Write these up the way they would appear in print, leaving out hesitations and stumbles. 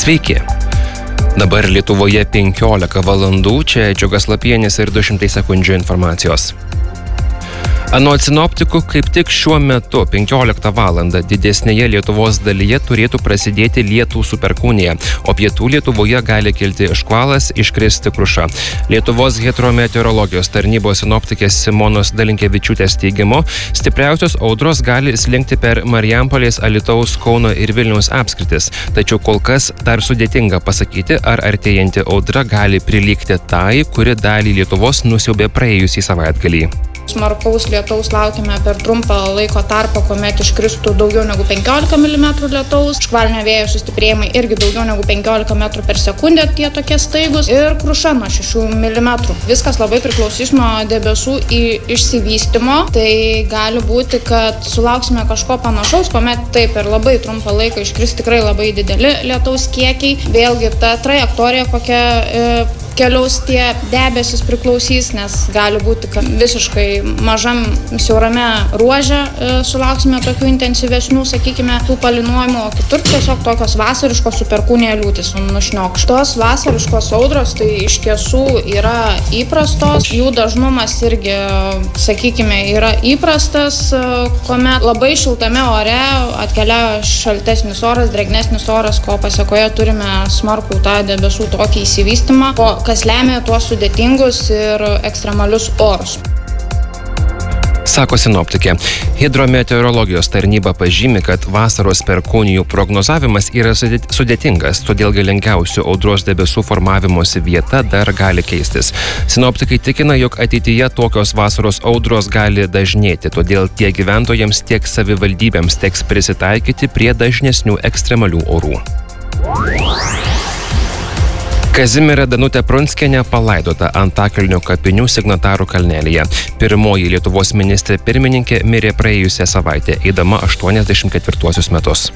Sveiki. Dabar Lietuvoje 15 valandų, čia Džiugas Lapienis ir 200 sekundžių informacijos. Anot sinoptikų, kaip tik šiuo metu 15 valandą didesnėje Lietuvos dalyje turėtų prasidėti lietų su perkūnija, o pietų Lietuvoje gali kilti škvalas, iškristi kruša. Lietuvos hidrometeorologijos tarnybos sinoptikės Simonos Dalinkevičiūtės teigimu, stipriausios audros gali slinkti per Marijampolės, Alytaus, Kauno ir Vilniaus apskritis, tačiau kol kas dar sudėtinga pasakyti, ar artėjanti audra gali prilygti tai, kuri dalį Lietuvos nusiaubė praėjusį savaitgalį. Smarkaus lietaus laukiame per trumpą laiko tarpą, kuomet iškristų daugiau negu 15 mm lietaus. Škvalinio vėjo sustiprėjimai irgi daugiau negu 15 m per sekundę, tie tokie staigus. Ir kruša nuo 6 mm. Viskas labai priklausys nuo debesų išsivystymo. Tai gali būti, kad sulauksime kažko panašaus, kuomet taip per labai trumpą laiką iškris tikrai labai dideli lietaus kiekiai. Vėlgi ta trajektorija, kokia keliaus tie debesis priklausys, nes gali būti, kad visiškai mažam siaurame ruože sulauksime tokių intensyvesnių, sakykime, tų palynojimų, o kitur tiesiog tokios vasariškos su perkūnija liūtys nušniokš. Tos vasariškos audros tai iš tiesų yra įprastos, jų dažnumas irgi, sakykime, yra įprastas, kuomet labai šiltame ore atkeliauja šaltesnis oras, drėgnesnis oras, ko pasekoje turime smarkų tą debesų tokį įsivystymą, kas lemia tuos sudėtingus ir ekstremalius orus. Sako sinoptikė. Hidrometeorologijos tarnyba pažymi, kad vasaros perkūnijų prognozavimas yra sudėtingas, todėl galingiausių audros debesų formavimosi vieta dar gali keistis. Sinoptikai tikina, jog ateityje tokios vasaros audros gali dažnėti, todėl tiek gyventojams, tiek savivaldybėms teks prisitaikyti prie dažnesnių ekstremalių orų. Kazimiera Danutė Prunskienė palaidota Antakalnio kapinių Signatarų kalnelyje. Pirmoji Lietuvos ministrė pirmininkė mirė praėjusią savaitę, eidama 84 metus.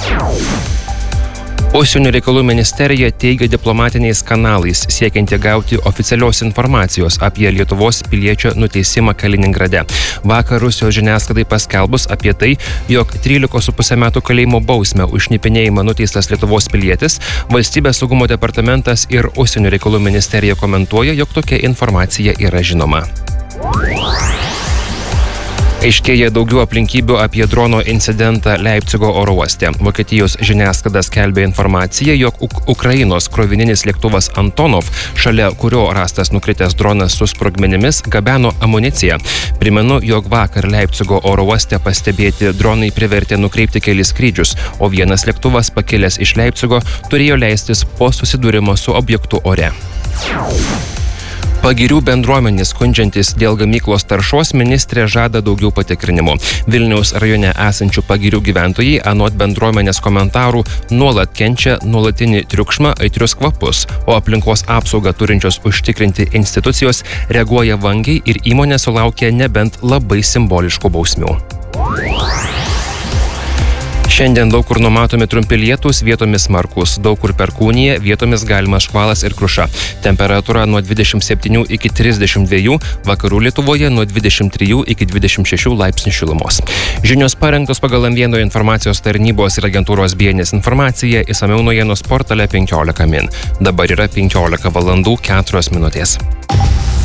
Užsienio reikalų ministerija teigia diplomatiniais kanalais siekianti gauti oficialios informacijos apie Lietuvos piliečio nuteisimą Kaliningrade. Vakar Rusijos žiniasklaidai paskelbus apie tai, jog 13,5 metų kalėjimo bausmę už šnipinėjimą nuteistas Lietuvos pilietis, Valstybės saugumo departamentas ir Užsienio reikalų ministerija komentuoja, jog tokia informacija yra žinoma. Aiškėja daugiau aplinkybių apie drono incidentą Leipcigo oro uoste. Vokietijos žiniasklaida skelbia informaciją, jog Ukrainos krovininis lėktuvas Antonov, šalia kurio rastas nukritęs dronas su sprogmenimis, gabeno amuniciją. Primenu, jog vakar Leipcigo oro uoste pastebėti dronai privertė nukreipti kelis skrydžius, o vienas lėktuvas pakilęs iš Leipcigo turėjo leistis po susidūrimo su objektu ore. Pagirių bendruomenės skundžiantis dėl gamyklos taršos ministrė žada daugiau patikrinimų. Vilniaus rajone esančių pagirių gyventojai anot bendruomenės komentarų nuolat kenčia nuolatinį triukšmą, aitrius kvapus, o aplinkos apsaugą turinčios užtikrinti institucijos reaguoja vangiai ir įmonė sulaukia nebent labai simboliškų bausmių. Šiandien daug kur numatomi trumpi lietūs, vietomis smarkūs, daug kur perkūnija, vietomis galimas škvalas ir kruša. Temperatūra nuo 27 iki 32, vakarų Lietuvoje nuo 23 iki 26 laipsnių šilumos. Žinios parengtos pagal M1 informacijos tarnybos ir agentūros BNS informaciją, išsamiau naujienos portale 15 min. Dabar yra 15 valandų 4 minutės.